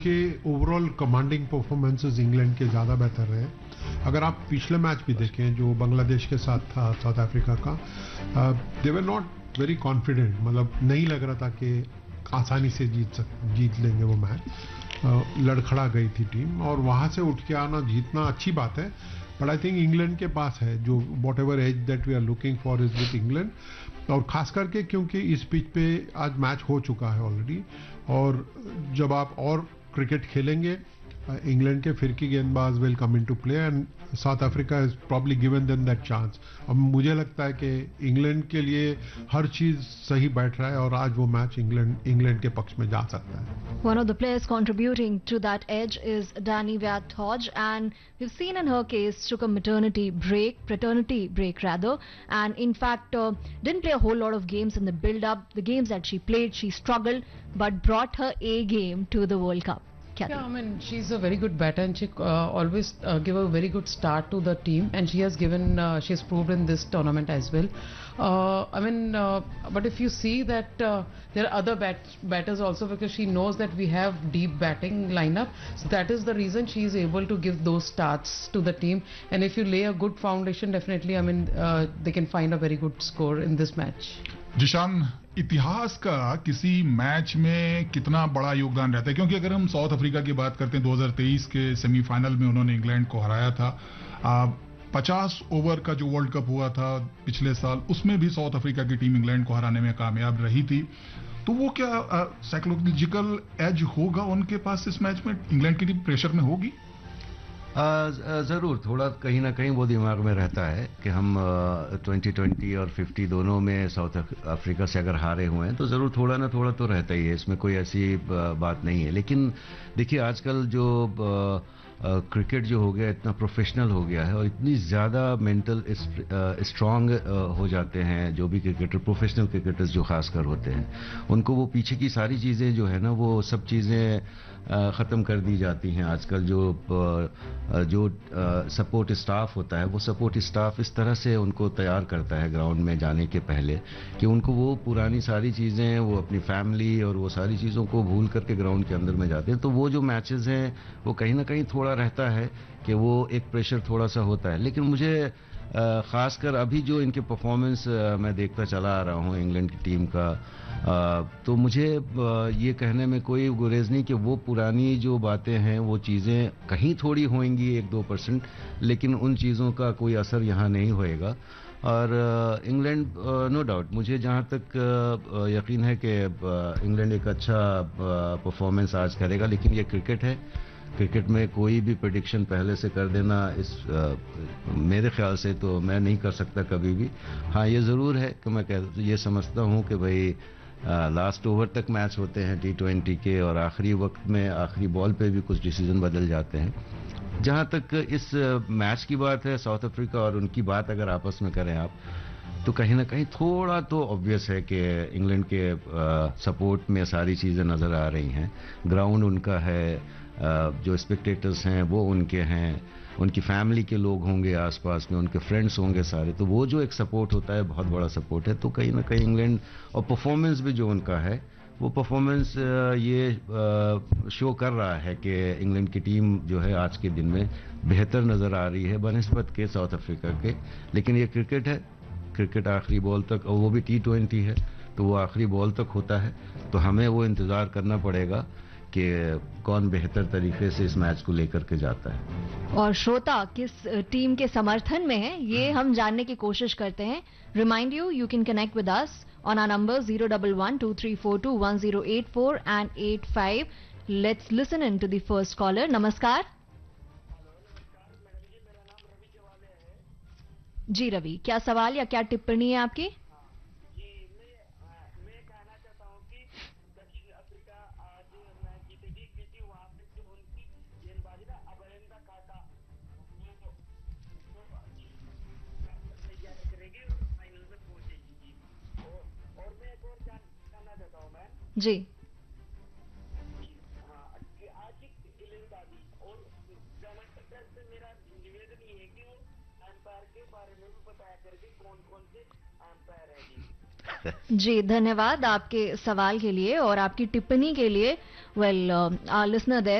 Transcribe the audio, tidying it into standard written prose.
के overall commanding performances England के ज़्यादा बेहतर रहे। अगर आप पिछले मैच भी देखें जो बांग्लादेश के साथ था साउथ अफ्रीका का, दे वर नॉट वेरी कॉन्फिडेंट, मतलब नहीं लग रहा था कि आसानी से जीत लेंगे वो मैच। लड़खड़ा गई थी टीम और वहां से उठ के आना जीतना अच्छी बात है, बट आई थिंक इंग्लैंड के पास है जो what ever as that we are looking for is with England. और खास करके क्योंकि इस पिच पे आज मैच हो चुका है ऑलरेडी, और जब आप और क्रिकेट खेलेंगे इंग्लैंड के फिरकी गेंदबाज will come into play and south Africa is probably given them that chance. अब मुझे लगता है कि इंग्लैंड के लिए हर चीज सही बैठ रहा है और आज वो मैच इंग्लैंड के पक्ष में जा सकता है। One of the players contributing to that edge is Dani Viat-Hodge, and we've seen in her case took a paternity break rather, and in fact didn't play a whole lot of games in the build-up. The games that she played, she struggled, but brought her A game to the World Cup. Yeah, I mean, she's a very good batter and she always give a very good start to the team, and she has she's proved in this tournament as well. But if you see that there are other batters also, because she knows that we have deep batting lineup, so that is the reason she is able to give those starts to the team. And if you lay a good foundation, definitely, they can find a very good score in this match. Zeeshan, इतिहास का किसी match में कितना बड़ा योगदान रहता है? क्योंकि अगर हम साउथ अफ्रीका की बात करते हैं, 2023 के सेमीफाइनल में उन्होंने इंग्लैंड को हराया था। 50 ओवर का जो वर्ल्ड कप हुआ था पिछले साल, उसमें भी साउथ अफ्रीका की टीम इंग्लैंड को हराने में कामयाब रही थी। तो वो क्या साइकोलॉजिकल एज होगा उनके पास इस मैच में? इंग्लैंड की टीम प्रेशर में होगी? ज़रूर थोड़ा कहीं ना कहीं वो दिमाग में रहता है कि हम 2020 और 50 दोनों में साउथ अफ्रीका से अगर हारे हुए हैं, तो ज़रूर थोड़ा ना थोड़ा तो रहता ही है, इसमें कोई ऐसी बात नहीं है। लेकिन देखिए आजकल जो क्रिकेट जो हो गया, इतना प्रोफेशनल हो गया है और इतनी ज़्यादा मेंटल स्ट्रांग हो जाते हैं जो भी क्रिकेटर, प्रोफेशनल क्रिकेटर्स जो खासकर होते हैं, उनको वो पीछे की सारी चीज़ें जो है ना, वो सब चीज़ें ख़त्म कर दी जाती हैं। आजकल जो सपोर्ट स्टाफ होता है, वो सपोर्ट स्टाफ इस तरह से उनको तैयार करता है ग्राउंड में जाने के पहले कि उनको वो पुरानी सारी चीज़ें, वो अपनी फैमिली और वो सारी चीज़ों को भूल करके ग्राउंड के अंदर में जाते हैं। तो वो जो मैचेस हैं वो कहीं ना कहीं थोड़ा रहता है कि वो एक प्रेशर थोड़ा सा होता है। लेकिन मुझे ख़ासकर अभी जो इनके परफॉर्मेंस मैं देखता चला आ रहा हूँ इंग्लैंड की टीम का, तो मुझे ये कहने में कोई गुरेज नहीं कि वो पुरानी जो बातें हैं वो चीज़ें कहीं थोड़ी होंगी 1-2%, लेकिन उन चीज़ों का कोई असर यहाँ नहीं होएगा। और इंग्लैंड नो डाउट, मुझे जहाँ तक यकीन है कि इंग्लैंड एक अच्छा परफॉर्मेंस आज करेगा। लेकिन ये क्रिकेट है, क्रिकेट में कोई भी प्रेडिक्शन पहले से कर देना मेरे ख्याल से तो मैं नहीं कर सकता कभी भी। हाँ, ये ज़रूर है कि मैं ये समझता हूँ कि भाई लास्ट ओवर तक मैच होते हैं T20 के, और आखिरी वक्त में आखिरी बॉल पे भी कुछ डिसीजन बदल जाते हैं। जहाँ तक इस मैच की बात है, साउथ अफ्रीका और उनकी बात अगर आपस में करें आप, तो कहीं ना कहीं थोड़ा तो ऑब्वियस है कि इंग्लैंड के सपोर्ट में सारी चीज़ें नज़र आ रही हैं। ग्राउंड उनका है, जो स्पेक्टेटर्स हैं वो उनके हैं, उनकी फैमिली के लोग होंगे आसपास में, उनके फ्रेंड्स होंगे सारे, तो वो जो एक सपोर्ट होता है बहुत बड़ा सपोर्ट है। तो कहीं ना कहीं इंग्लैंड, और परफॉर्मेंस भी जो उनका है, वो परफॉर्मेंस ये शो कर रहा है कि इंग्लैंड की टीम जो है आज के दिन में बेहतर नज़र आ रही है बनिस्बत के साउथ अफ्रीका के। लेकिन ये क्रिकेट है, क्रिकेट आखिरी बॉल तक, और वो भी T20 है तो वो आखिरी बॉल तक होता है। तो हमें वो इंतज़ार करना पड़ेगा कि कौन बेहतर तरीके से इस मैच को लेकर के जाता है। और श्रोता किस टीम के समर्थन में है, ये हम जानने की कोशिश करते हैं। Remind you can connect with us on our number 011-2342-1084 and 85. Let's listen in to the first caller. नमस्कार जी रवि, क्या सवाल या क्या टिप्पणी है आपकी? जी जी धन्यवाद आपके सवाल के लिए और आपकी टिप्पणी के लिए वेल लिसनर